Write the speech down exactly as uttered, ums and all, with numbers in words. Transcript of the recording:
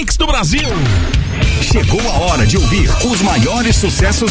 mix do Brasil. Chegou a hora de ouvir os maiores sucessos